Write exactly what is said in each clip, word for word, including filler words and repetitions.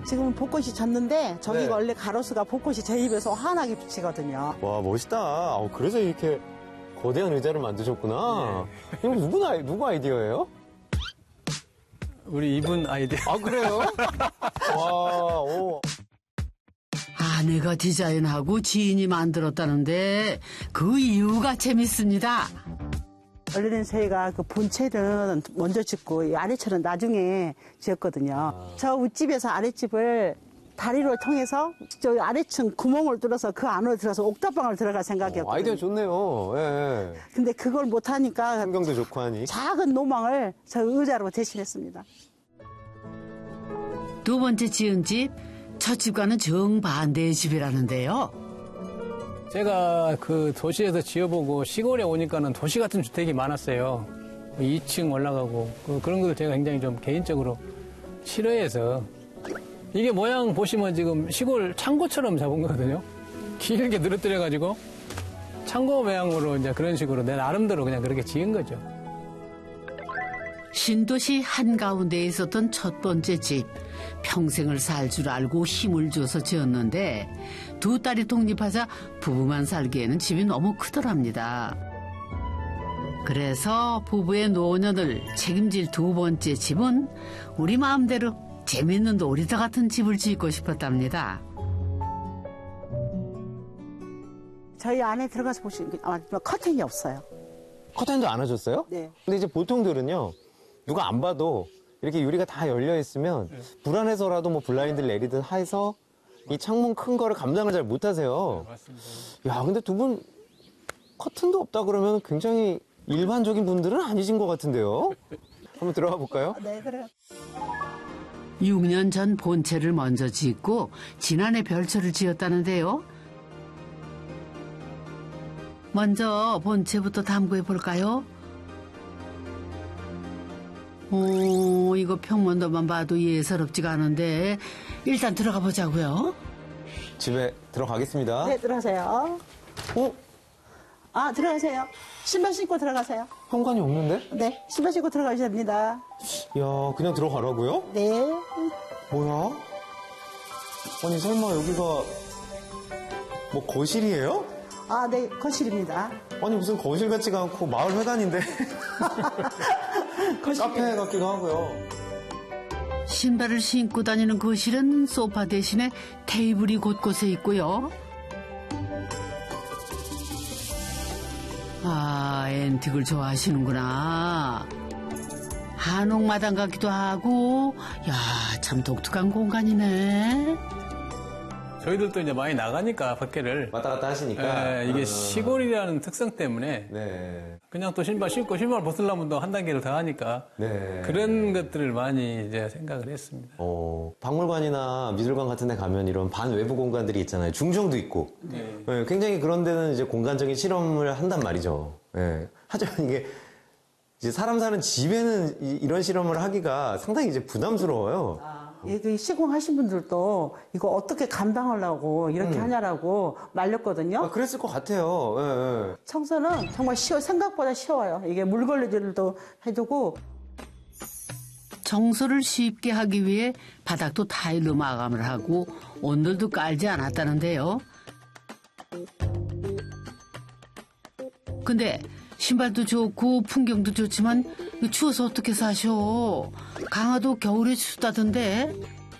지금은 벚꽃이 졌는데 저기가 네. 원래 가로수가 벚꽃이 제 입에서 환하게 비치거든요. 와, 멋있다. 아, 그래서 이렇게 거대한 의자를 만드셨구나. 네. 이거 누구, 아이, 누구 아이디어예요? 우리 이분 아이디어. 아, 그래요? 와, 오. 아내가 디자인하고 지인이 만들었다는데 그 이유가 재밌습니다. 원래는 저희가 그 본체는 먼저 짓고 이 아래철은 나중에 지었거든요. 아. 저 윗집에서 아랫집을 다리로 통해서 저 아래층 구멍을 뚫어서 그 안으로 들어서 옥탑방을 들어갈 생각이었거든요. 어, 아이디어 좋네요. 예, 예. 근데 그걸 못하니까 풍경도 좋고 하니. 작은 노망을 저 의자로 대신했습니다. 두 번째 지은 집, 첫 집과는 정반대의 집이라는데요. 제가 그 도시에서 지어보고 시골에 오니까는 도시 같은 주택이 많았어요. 이 층 올라가고 그, 그런 것을 제가 굉장히 좀 개인적으로 싫어해서 이게 모양 보시면 지금 시골 창고처럼 잡은 거거든요. 길게 늘어뜨려가지고 창고 모양으로 이제 그런 식으로 내 나름대로 그냥 그렇게 지은 거죠. 신도시 한가운데에 있었던 첫 번째 집. 평생을 살 줄 알고 힘을 줘서 지었는데 두 딸이 독립하자 부부만 살기에는 집이 너무 크더랍니다. 그래서 부부의 노년을 책임질 두 번째 집은 우리 마음대로 재밌는 놀이터 같은 집을 짓고 싶었답니다. 저희 안에 들어가서 보시면 아마 커튼이 없어요. 커튼도 안 하셨어요? 네. 근데 이제 보통들은요, 누가 안 봐도 이렇게 유리가 다 열려 있으면 불안해서라도 뭐 블라인드를 내리든 해서 이 창문 큰 거를 감당을 잘 못하세요. 맞습니다. 야, 근데 두 분 커튼도 없다 그러면 굉장히 일반적인 분들은 아니신 것 같은데요? 한번 들어가 볼까요? 네, 그래요. 육 년 전 본체를 먼저 짓고 지난해 별초를 지었다는데요. 먼저 본체부터 탐구해 볼까요? 오, 이거 평면도만 봐도 예사롭지가 않은데 일단 들어가 보자고요. 집에 들어가겠습니다. 네, 들어가세요. 어? 아, 들어가세요. 신발 신고 들어가세요. 현관이 없는데? 네, 신발 신고 들어가셔야 됩니다. 야, 그냥 들어가라고요? 네. 뭐야? 아니, 설마 여기가 뭐 거실이에요? 아, 네, 거실입니다. 아니, 무슨 거실 같지가 않고 마을 회관인데. 카페 같기도 하고요. 신발을 신고 다니는 거실은 소파 대신에 테이블이 곳곳에 있고요. 아, 앤틱을 좋아하시는구나. 한옥마당 같기도 하고, 야, 참 독특한 공간이네. 저희들도 이제 많이 나가니까 밖에를 왔다 갔다 하시니까. 에, 이게 아. 시골이라는 특성 때문에 네. 그냥 또 신발 신고 신발 벗으려면 또 한 단계를 더 하니까 네. 그런 것들을 많이 이제 생각을 했습니다. 어, 박물관이나 미술관 같은 데 가면 이런 반외부 공간들이 있잖아요. 중정도 있고. 네. 네, 굉장히 그런 데는 이제 공간적인 실험을 한단 말이죠. 네. 하지만 이게 이제 사람 사는 집에는 이, 이런 실험을 하기가 상당히 이제 부담스러워요. 아, 여기 시공하신 분들도 이거 어떻게 감당하려고 이렇게 음. 하냐라고 말렸거든요. 아, 그랬을 것 같아요. 예, 예. 청소는 정말 쉬워, 생각보다 쉬워요. 이게 물걸레질도 해두고. 청소를 쉽게 하기 위해 바닥도 타일로 마감을 하고 온돌도 깔지 않았다는데요. 근데 신발도 좋고 풍경도 좋지만 추워서 어떻게 사셔? 강화도 겨울에 춥다던데.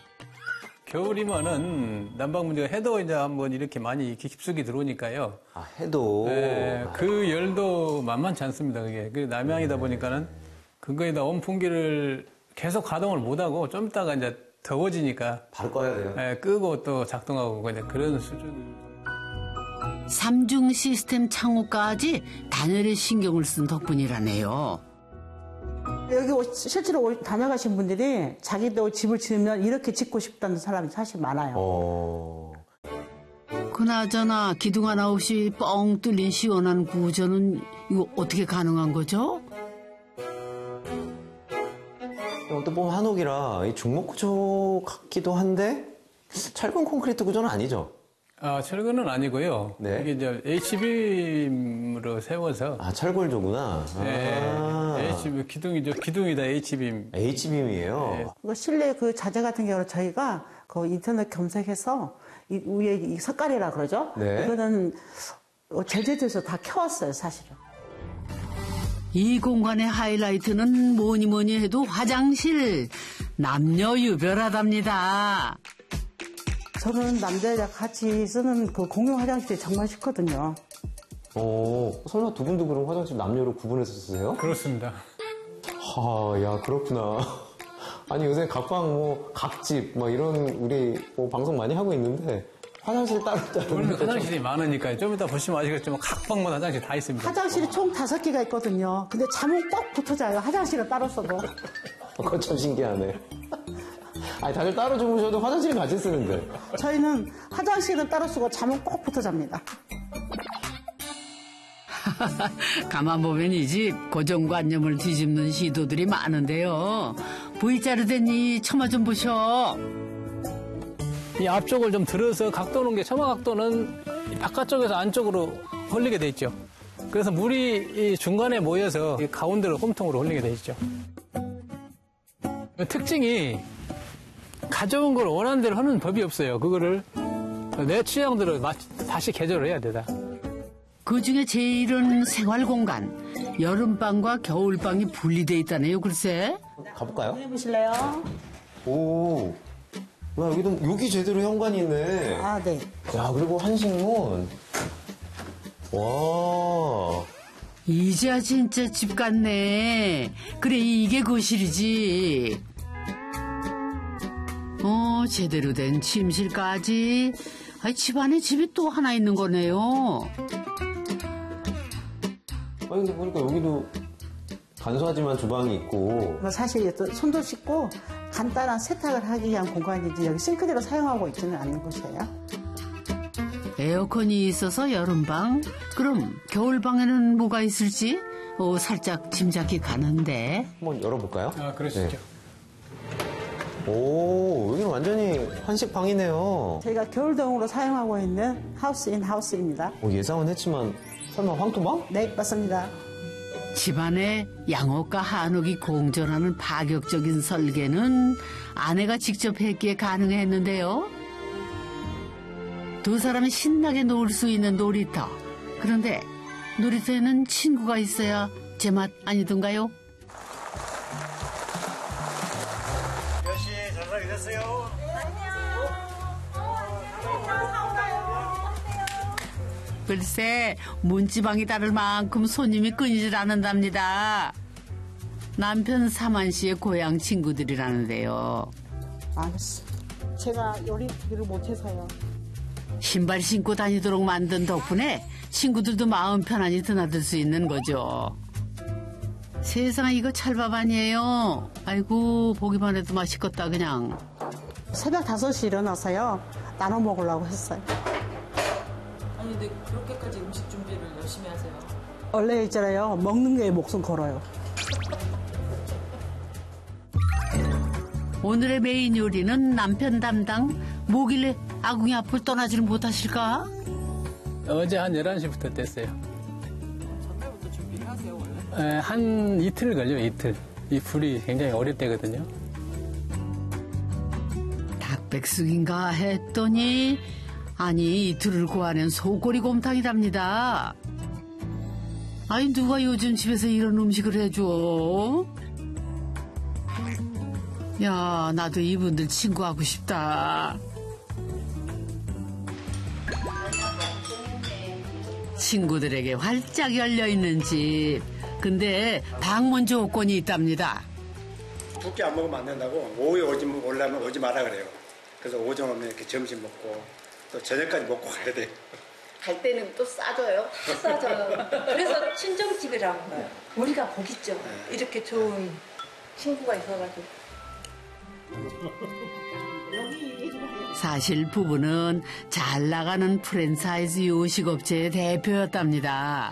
겨울이면은 난방 문제가 해도 이제 한번 이렇게 많이 깊숙이 들어오니까요. 아, 해도. 네, 그 열도 만만치 않습니다. 그게 그 남양이다 네. 보니까는 그거에다 온풍기를 계속 가동을 못하고 좀 있다가 이제 더워지니까 바로 꺼야 돼요. 네, 끄고 또 작동하고 그냥 그런 수준. 삼중 시스템 창호까지 단열에 신경을 쓴 덕분이라네요. 여기 오- 실제로 오- 다녀가신 분들이 자기도 집을 지으면 이렇게 짓고 싶다는 사람이 사실 많아요. 어. 그나저나 기둥 하나 없이 뻥 뚫린 시원한 구조는 이거 어떻게 가능한 거죠? 또 보면 한옥이라 이 중목 구조 같기도 한데 철근 콘크리트 구조는 아니죠. 아, 철근은 아니고요. 네. 이게 이제 H빔으로 세워서 아, 철골조구나. 네, 아. H빔 기둥이죠. 기둥이다 H빔. H빔이에요. 네. 그 실내 그 자재 같은 경우는 저희가 그 인터넷 검색해서 이 위에 이 석가래라 그러죠? 네. 이거는 제주도에서 다 켜왔어요, 사실은. 이 공간의 하이라이트는 뭐니 뭐니 해도 화장실. 남녀 유별하답니다. 저는 남자애랑 같이 쓰는 그 공용 화장실이 정말 싫거든요. 어, 설마 두 분도 그럼 화장실 남녀로 구분해서 쓰세요? 그렇습니다. 하, 야, 그렇구나. 아니, 요새 각방 뭐, 각집, 막 이런, 우리 뭐 방송 많이 하고 있는데, 화장실 따로 따로. 오늘 화장실이 많으니까 좀 이따 보시면 아시겠지만 각방마다 화장실 다 있습니다. 화장실이 총 다섯 개가 있거든요. 근데 잠은 꼭 붙어 자요. 화장실은 따로 써도. 그건 참 신기하네. 아니, 다들 따로 주무셔도 화장실 같이 쓰는데. 저희는 화장실은 따로 쓰고 잠은 꼭 붙어 잡니다. 가만 보면 이 집 고정관념을 뒤집는 시도들이 많은데요. V자로 된 이 처마 좀 보셔. 이 앞쪽을 좀 들어서 각도 놓은 게 처마 각도는 이 바깥쪽에서 안쪽으로 흘리게 돼 있죠. 그래서 물이 이 중간에 모여서 이 가운데로 홈통으로 흘리게 돼 있죠. 특징이 가져온 걸 원하는 대로 하는 법이 없어요. 그거를 내 취향대로 다시 개조를 해야 되다. 그중에 제일은 생활공간. 여름방과 겨울방이 분리돼 있다네요. 글쎄. 가볼까요? 해보실래요? 오. 야, 여기도, 여기 제대로 현관이 있네. 아, 네. 야, 그리고 한식문. 와. 이제야 진짜 집 같네. 그래, 이게 거실이지. 어, 제대로 된 침실까지. 아이, 집안에 집이 또 하나 있는 거네요. 아니, 근데 보니까 여기도 간소하지만 주방이 있고. 사실 또 손도 씻고 간단한 세탁을 하기 위한 공간이지 여기 싱크대로 사용하고 있지는 않는 곳이에요. 에어컨이 있어서 여름방? 그럼 겨울방에는 뭐가 있을지? 어, 살짝 짐작이 가는데. 한번 열어볼까요? 아, 그러시죠. 네. 오, 여기는 완전히 한식방이네요. 저희가 겨울동으로 사용하고 있는 하우스 인 하우스입니다. 어, 예상은 했지만 설마 황토방? 네, 맞습니다. 집안에 양옥과 한옥이 공존하는 파격적인 설계는 아내가 직접 했기에 가능했는데요. 두 사람이 신나게 놀 수 있는 놀이터. 그런데 놀이터에는 친구가 있어야 제맛 아니던가요? 여시 잘 살게 됐어요. 글쎄 문지방이 다를 만큼 손님이 끊이질 않는답니다. 남편 사만 씨의 고향 친구들이라는데요. 알았어. 제가 요리를 못해서요. 신발 신고 다니도록 만든 덕분에 친구들도 마음 편안히 드나들 수 있는 거죠. 세상에 이거 찰밥 아니에요. 아이고 보기만 해도 맛있겠다 그냥. 새벽 다섯 시 일어나서요. 나눠 먹으려고 했어요. 아니 근데 그렇게까지 음식 준비를 열심히 하세요? 원래 있잖아요. 먹는 게 목숨 걸어요. 오늘의 메인 요리는 남편 담당. 뭐길래 아궁이 앞을 떠나지를 못하실까? 어제 한 열한 시부터 뗐어요. 전날부터 준비를 하세요 원래? 에, 한 이틀 걸려요, 이틀. 이 불이 굉장히 어릴 때거든요. 닭백숙인가 했더니 아니 이틀을 구하는 소꼬리 곰탕이랍니다. 아니 누가 요즘 집에서 이런 음식을 해줘? 야 나도 이분들 친구하고 싶다. 친구들에게 활짝 열려있는 집. 근데 방문 조건이 있답니다. 붓기 안 먹으면 안 된다고. 오후에 오지, 올라면 오지 마라 그래요. 그래서 오전 오면 이렇게 점심 먹고 또 저녁까지 먹고 가야 돼요. 갈 때는 또 싸줘요. 다 싸줘요. 그래서 친정집이라고 해요. 우리가 복 있죠. 이렇게 좋은 친구가 있어가지고. 사실 부부는 잘 나가는 프랜차이즈 요식업체의 대표였답니다.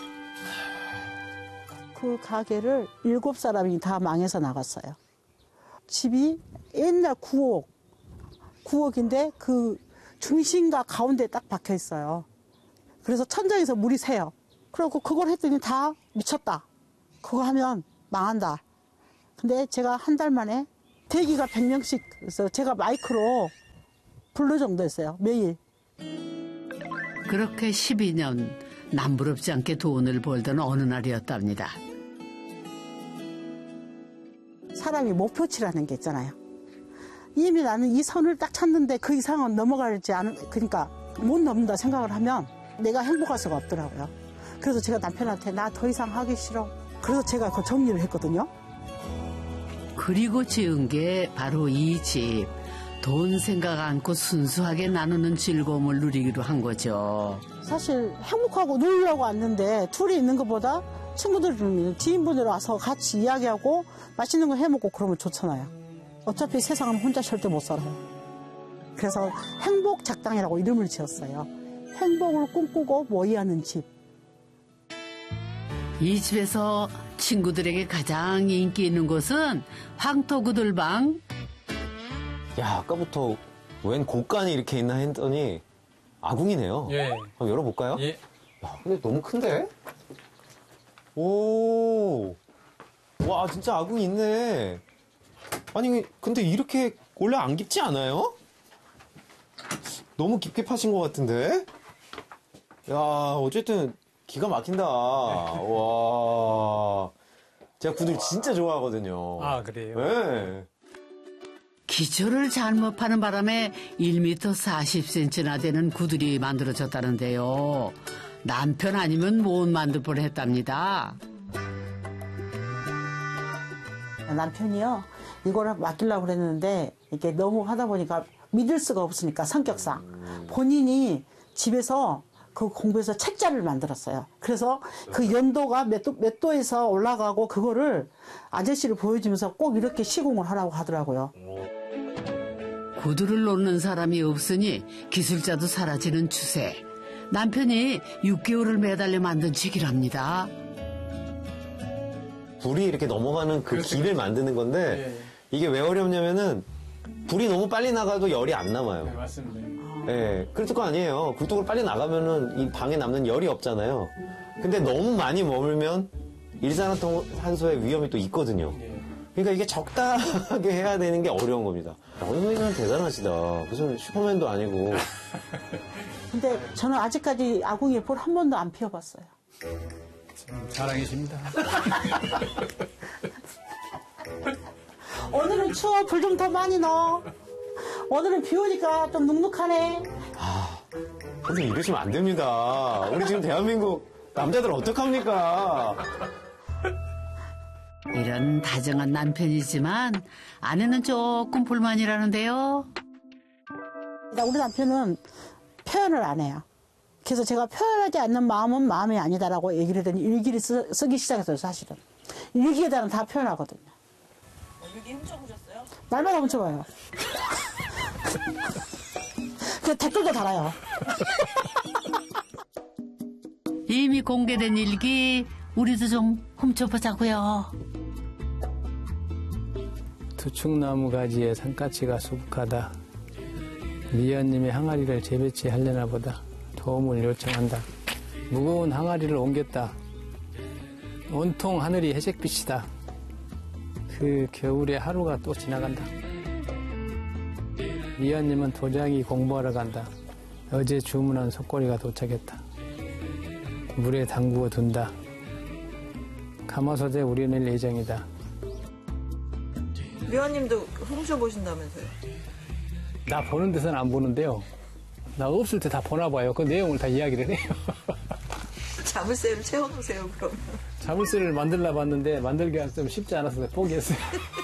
그 가게를 일곱 사람이 다 망해서 나갔어요. 집이 옛날 구옥, 구옥인데 그 중심과 가운데 딱 박혀 있어요. 그래서 천장에서 물이 새요. 그리고 그걸 했더니 다 미쳤다. 그거 하면 망한다. 근데 제가 한 달 만에 대기가 백 명씩, 그래서 제가 마이크로 불러 정도였어요. 매일. 그렇게 십이 년 남부럽지 않게 돈을 벌던 어느 날이었답니다. 사람이 목표치라는 게 있잖아요. 이미 나는 이 선을 딱 찾는데 그 이상은 넘어가지 않을, 그러니까 못 넘는다 생각을 하면 내가 행복할 수가 없더라고요. 그래서 제가 남편한테 나 더 이상 하기 싫어. 그래서 제가 그 정리를 했거든요. 그리고 지은 게 바로 이 집. 돈 생각 않고 순수하게 나누는 즐거움을 누리기로 한 거죠. 사실 행복하고 놀려고 왔는데 둘이 있는 것보다 친구들, 지인분들 와서 같이 이야기하고 맛있는 거 해먹고 그러면 좋잖아요. 어차피 세상은 혼자 절대 못 살아요. 그래서 행복작당이라고 이름을 지었어요. 행복을 꿈꾸고 모의하는 집. 이 집에서 친구들에게 가장 인기 있는 곳은 황토구들방. 야, 아까부터 웬 곡간이 이렇게 있나 했더니 아궁이네요. 예. 한번 열어볼까요? 예. 야, 근데 너무 큰데? 오, 와, 진짜 아궁이 있네. 아니, 근데 이렇게 원래 안 깊지 않아요? 너무 깊게 파신 것 같은데? 야, 어쨌든 기가 막힌다. 와, 제가 구들 진짜 좋아하거든요. 아, 그래요? 네. 기초를 잘못 파는 바람에 일 미터 사십 센티미터나 되는 구들이 만들어졌다는데요. 남편 아니면 못 만들 뻔했답니다. 남편이요. 이거를 맡기려고 그랬는데 이게 너무 하다 보니까 믿을 수가 없으니까 성격상 본인이 집에서 그 공부해서 책자를 만들었어요. 그래서 그 연도가 몇, 도, 몇 도에서 올라가고 그거를 아저씨를 보여주면서 꼭 이렇게 시공을 하라고 하더라고요. 구두를 놓는 사람이 없으니 기술자도 사라지는 추세. 남편이 육 개월을 매달려 만든 책이랍니다. 불이 이렇게 넘어가는 그 그렇죠. 길을 만드는 건데 예. 이게 왜 어렵냐면은 불이 너무 빨리 나가도 열이 안 남아요. 네, 맞습니다. 예, 그럴 거 아니에요. 굴뚝을 빨리 나가면은 이 방에 남는 열이 없잖아요. 근데 너무 많이 머물면 일산화탄소의 위험이 또 있거든요. 그러니까 이게 적당하게 해야 되는 게 어려운 겁니다. 어머니는 대단하시다. 무슨 슈퍼맨도 아니고. 근데 저는 아직까지 아궁이에 불 한 번도 안 피워봤어요. 자랑이십니다. 오늘은 추워. 불 좀 더 많이 넣어. 오늘은 비 오니까 좀 눅눅하네. 아, 근데 이러시면 안 됩니다. 우리 지금 대한민국 남자들 어떡합니까? 이런 다정한 남편이지만 아내는 조금 불만이라는데요. 우리 남편은 표현을 안 해요. 그래서 제가 표현하지 않는 마음은 마음이 아니다라고 얘기를 했더니 일기를 쓰, 쓰기 시작했어요, 사실은. 일기에다는 다 표현하거든요. 일기 훔쳐보셨어요? 날마다 훔쳐봐요. 그 댓글도 달아요. 이미 공개된 일기 우리도 좀 훔쳐보자고요. 두축나무 가지에 산까치가 수북하다. 미연님이 항아리를 재배치하려나 보다. 도움을 요청한다. 무거운 항아리를 옮겼다. 온통 하늘이 회색빛이다. 그 겨울의 하루가 또 지나간다. 미연님은 도자기 공부하러 간다. 어제 주문한 속꼬리가 도착했다. 물에 담그어 둔다. 가마솥에 우려낼 예정이다. 미화님도 훔쳐보신다면서요? 나 보는 데서는 안 보는데요. 나 없을 때 다 보나 봐요. 그 내용을 다 이야기를 해요. 자물쇠를 채워놓으세요, 그러면. 자물쇠를 만들라 봤는데 만들기가 좀 쉽지 않아서 포기했어요.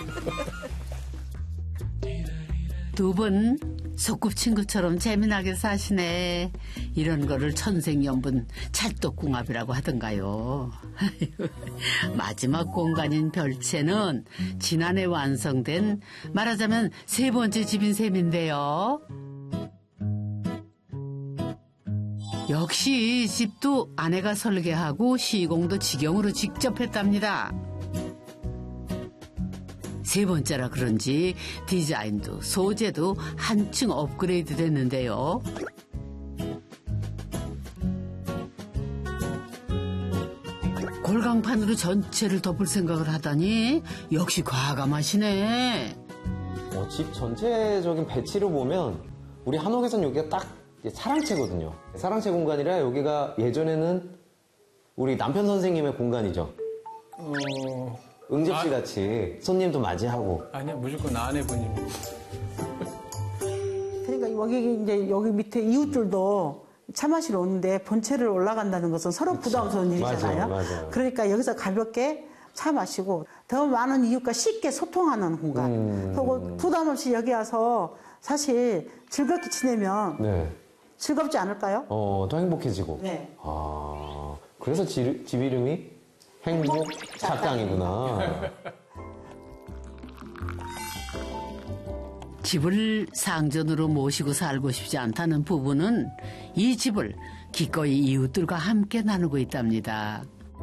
두 분 소꿉친구처럼 재미나게 사시네. 이런 거를 천생연분 찰떡궁합이라고 하던가요. 마지막 공간인 별채는 지난해 완성된 말하자면 세 번째 집인 셈인데요. 역시 이 집도 아내가 설계하고 시공도 직영으로 직접 했답니다. 세 번째라 그런지 디자인도 소재도 한층 업그레이드 됐는데요. 골강판으로 전체를 덮을 생각을 하다니 역시 과감하시네. 어, 집 전체적인 배치로 보면 우리 한옥에선 여기가 딱 사랑채거든요. 사랑채 공간이라 여기가 예전에는 우리 남편 선생님의 공간이죠. 어... 응접실 같이 손님도 맞이하고. 아니요, 무조건 아내분이. 그러니까 여기 이제 여기 밑에 이웃들도 차 마시러 오는데 본체를 올라간다는 것은 서로 그치. 부담스러운 일이잖아요. 맞아요, 맞아요. 그러니까 여기서 가볍게 차 마시고 더 많은 이웃과 쉽게 소통하는 공간. 음... 그리고 부담 없이 여기 와서 사실 즐겁게 지내면 네. 즐겁지 않을까요? 어, 더 행복해지고. 네. 아, 그래서 지, 집 이름이 행복 작당이구나. 집을 상전으로 모시고 살고 싶지 않다는 부부는 이 집을 기꺼이 이웃들과 함께 나누고 있답니다.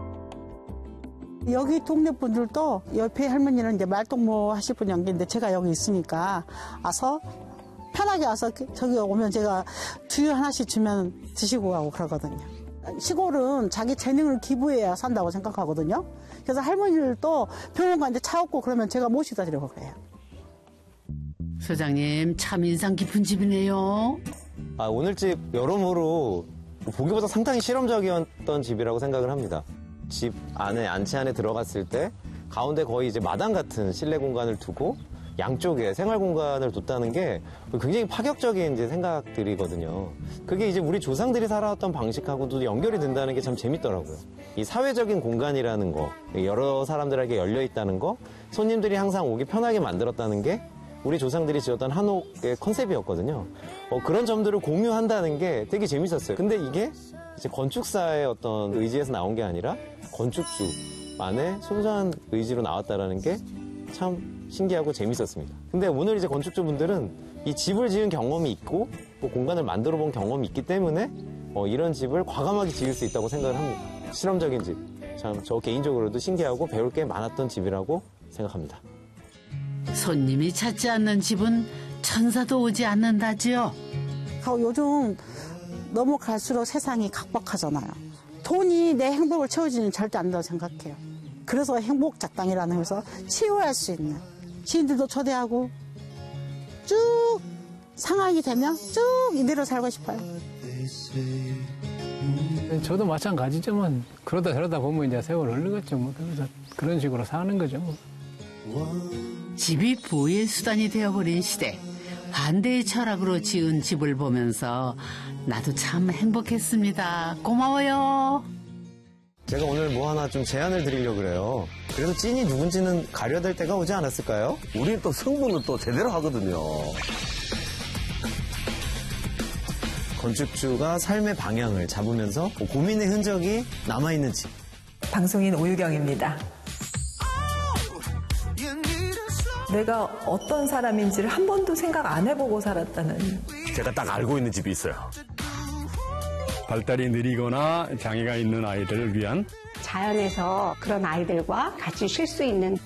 여기 동네 분들도 옆에 할머니는 이제 말동무 하실 분이 안 계는데 제가 여기 있으니까 와서 편하게 와서 저기 오면 제가 두유 하나씩 주면 드시고 가고 그러거든요. 시골은 자기 재능을 기부해야 산다고 생각하거든요. 그래서 할머니를 또 병원 가는데 차 없고 그러면 제가 모시다 드리고 그래요. 소장님 참 인상 깊은 집이네요. 아, 오늘 집 여러모로 보기보다 상당히 실험적이었던 집이라고 생각을 합니다. 집 안에, 안채 안에 들어갔을 때 가운데 거의 이제 마당 같은 실내 공간을 두고 양쪽에 생활 공간을 뒀다는 게 굉장히 파격적인 이제 생각들이거든요. 그게 이제 우리 조상들이 살아왔던 방식하고도 연결이 된다는 게 참 재밌더라고요. 이 사회적인 공간이라는 거, 여러 사람들에게 열려 있다는 거, 손님들이 항상 오기 편하게 만들었다는 게 우리 조상들이 지었던 한옥의 컨셉이었거든요. 어, 그런 점들을 공유한다는 게 되게 재밌었어요. 근데 이게 이제 건축사의 어떤 의지에서 나온 게 아니라 건축주만의 순수한 의지로 나왔다는 게 참 신기하고 재밌었습니다. 근데 오늘 이제 건축주분들은 이 집을 지은 경험이 있고 또 공간을 만들어 본 경험이 있기 때문에 어, 이런 집을 과감하게 지을 수 있다고 생각을 합니다. 실험적인 집. 참 저 개인적으로도 신기하고 배울 게 많았던 집이라고 생각합니다. 손님이 찾지 않는 집은 천사도 오지 않는다지요. 요즘 너무 갈수록 세상이 각박하잖아요. 돈이 내 행복을 채워주는 절대 안 된다고 생각해요. 그래서 행복 작당이라는 것에서 치유할 수 있는 지인들도 초대하고 쭉 상황이 되면 쭉 이대로 살고 싶어요. 저도 마찬가지지만 그러다 저러다 보면 이제 세월 흘러겠죠. 뭐 그래서 그런 식으로 사는 거죠. 집이 부의 수단이 되어버린 시대. 반대의 철학으로 지은 집을 보면서 나도 참 행복했습니다. 고마워요. 제가 오늘 뭐 하나 좀 제안을 드리려고 그래요. 그래서 찐이 누군지는 가려야 될 때가 오지 않았을까요? 우리는 또 성분은 또 제대로 하거든요. 건축주가 삶의 방향을 잡으면서 고민의 흔적이 남아있는 집. 방송인 오유경입니다. 내가 어떤 사람인지를 한 번도 생각 안 해보고 살았다는. 제가 딱 알고 있는 집이 있어요. 발달이 느리거나 장애가 있는 아이들을 위한 자연에서 그런 아이들과 같이 쉴 수 있는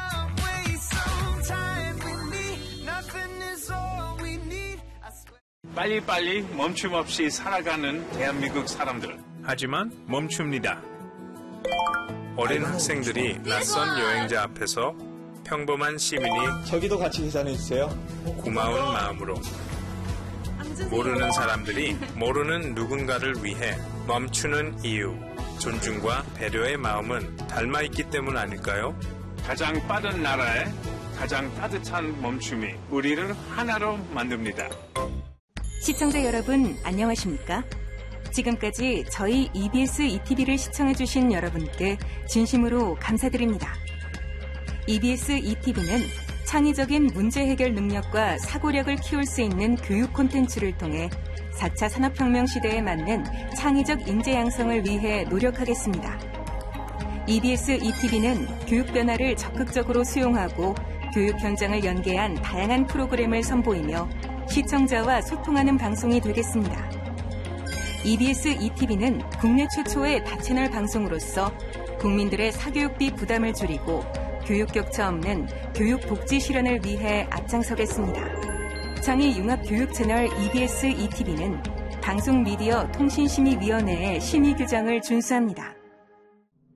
빨리빨리 멈춤 없이 살아가는 대한민국 사람들. 하지만 멈춥니다. 어린 학생들이 낯선 여행자 앞에서 평범한 시민이 저기도 같이 계산해주세요. 고마운 마음으로 모르는 사람들이 모르는 누군가를 위해 멈추는 이유, 존중과 배려의 마음은 닮아있기 때문 아닐까요? 가장 빠른 나라에 가장 따뜻한 멈춤이 우리를 하나로 만듭니다. 시청자 여러분 안녕하십니까? 지금까지 저희 이비에스 이티비를 시청해주신 여러분께 진심으로 감사드립니다. 이비에스 이티비는 창의적인 문제 해결 능력과 사고력을 키울 수 있는 교육 콘텐츠를 통해 사 차 산업혁명 시대에 맞는 창의적 인재 양성을 위해 노력하겠습니다. 이비에스 이티비는 교육 변화를 적극적으로 수용하고 교육 현장을 연계한 다양한 프로그램을 선보이며 시청자와 소통하는 방송이 되겠습니다. 이비에스 이티비는 국내 최초의 다채널 방송으로서 국민들의 사교육비 부담을 줄이고 교육 격차 없는 교육 복지 실현을 위해 앞장서겠습니다. 창의 융합 교육 채널 이비에스 이티비는 방송미디어 통신심의위원회의 심의 규정을 준수합니다.